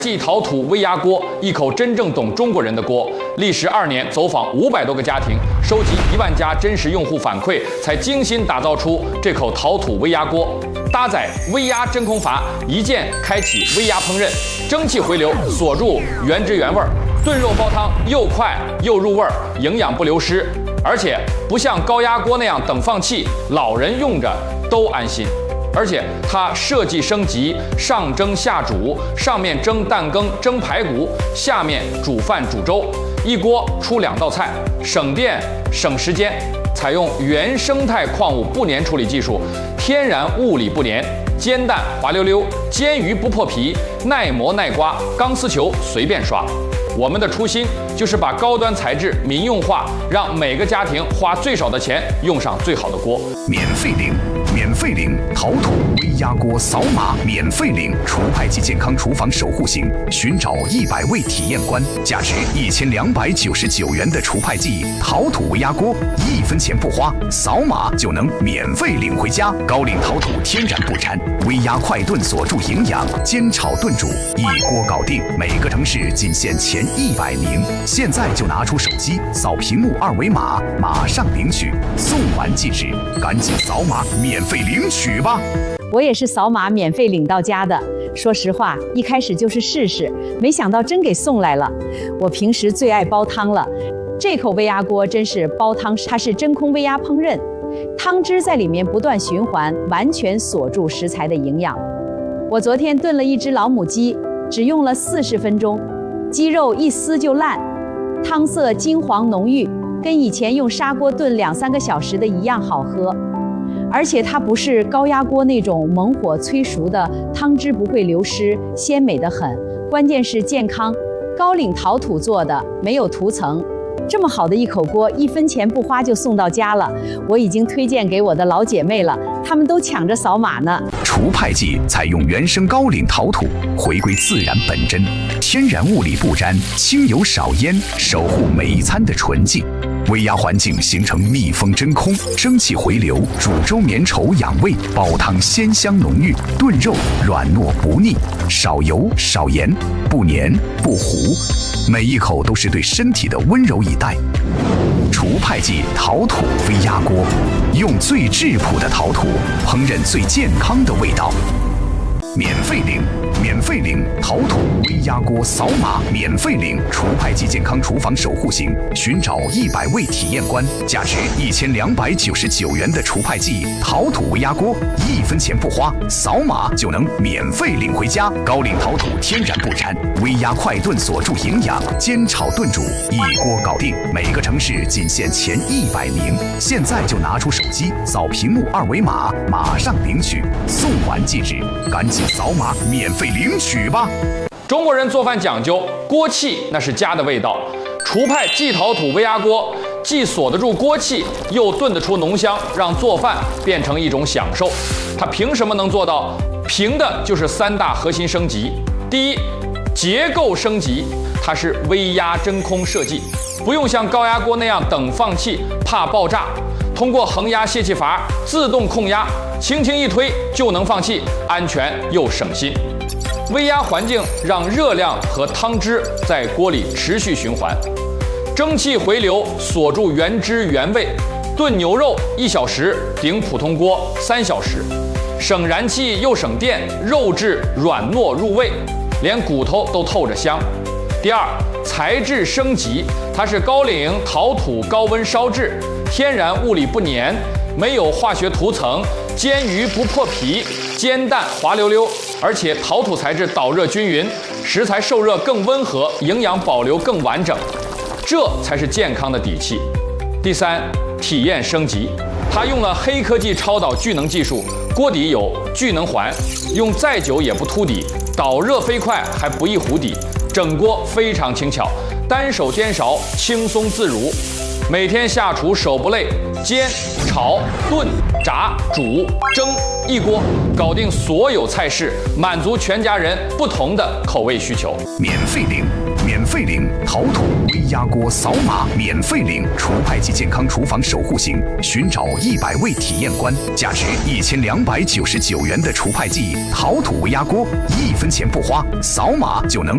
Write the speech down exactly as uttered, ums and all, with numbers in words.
继陶土微压锅，一口真正懂中国人的锅。历时二年，走访五百多个家庭，收集一万家真实用户反馈，才精心打造出这口陶土微压锅。搭载微压真空阀，一键开启微压烹饪，蒸汽回流锁住原汁原味，炖肉煲汤又快又入味，营养不流失。而且不像高压锅那样等放气，老人用着都安心。 而且它设计升级，上蒸下煮，上面蒸蛋羹、蒸排骨，下面煮饭煮粥，一锅出两道菜，省电省时间。采用原生态矿物不粘处理技术，天然物理不粘，煎蛋滑溜溜，煎鱼不破皮，耐磨耐刮，钢丝球随便刷。 我们的初心就是把高端材质民用化，让每个家庭花最少的钱用上最好的锅。 免费领，免费领陶土微压锅，扫码免费领除派及健康厨房守护型，寻找一百位体验官，价值一千两百九十九元的除派剂陶土微压锅，一分钱不花，扫码就能免费领回家。高岭陶土天然不粘，微压快炖锁住营养，煎炒炖煮一锅搞定，每个城市仅限前 一百名，现在就拿出手机扫屏幕二维码，马上领取，送完即止，赶紧扫码免费领取吧！ 我也是扫码免费领到家的。说实话，一开始就是试试，没想到真给送来了。我平时最爱煲汤了，这口微压锅真是煲汤，它是真空微压烹饪，汤汁在里面不断循环，完全锁住食材的营养。我昨天炖了一只老母鸡，只用了四十分钟。 鸡肉一撕就烂，汤色金黄浓郁，跟以前用砂锅炖两三个小时的一样好喝。而且它不是高压锅那种猛火催熟的，汤汁不会流失，鲜美得很。关键是健康，高岭陶土做的，没有涂层。这么好的一口锅，一分钱不花就送到家了。我已经推荐给我的老姐妹了，她们都抢着扫码呢。 除派剂采用原生高岭陶土，回归自然本真，天然物理不沾，清油少烟，守护每一餐的纯净。微压环境形成密封真空，蒸汽回流，煮粥绵稠养胃，煲汤鲜香浓郁，炖肉软糯不腻，少油少盐，不黏不糊，每一口都是对身体的温柔以待。 除派剂陶土微压锅，用最质朴的陶土烹饪最健康的味道。免费领，免费领陶土微压锅，扫码免费领除派剂健康厨房守护型，寻找一百位体验官，价值一千两百九十九元的除派剂陶土微压锅，一分钱不花，扫码就能免费领回家。高岭陶土天然不粘，微压快炖锁住营养，煎炒炖煮一锅搞定，每个城市仅限前一百名，现在就拿出手机扫屏幕二维码，马上领取，送完即止，赶紧 扫码免费领取吧！ 中国人做饭讲究锅气，那是家的味道。除派继陶土微压锅，既锁得住锅气，又炖得出浓香，让做饭变成一种享受。它凭什么能做到？凭的就是三大核心升级。第一，结构升级，它是微压真空设计，不用像高压锅那样等放气，怕爆炸。 通过恒压泄气阀自动控压，轻轻一推就能放气，安全又省心。微压环境让热量和汤汁在锅里持续循环，蒸汽回流锁住原汁原味。炖牛肉一小时顶普通锅三小时，省燃气又省电，肉质软糯入味，连骨头都透着香。第二，材质升级，它是高岭陶土高温烧制。 天然物理不粘，没有化学涂层，煎鱼不破皮，煎蛋滑溜溜，而且陶土材质导热均匀，食材受热更温和，营养保留更完整，这才是健康的底气。第三，体验升级，它用了黑科技超导聚能技术，锅底有聚能环，用再久也不凸底，导热飞快还不易糊底，整锅非常轻巧，单手煎勺轻松自如。 每天下厨手不累，煎、炒、炖、炸、煮、蒸，一锅搞定所有菜式，满足全家人不同的口味需求。 免费领，免费领陶土微压锅，扫码免费领除派剂健康厨房守护型，寻找一百位体验官，价值一千两百九十九元的除派剂陶土微压锅，一分钱不花，扫码就能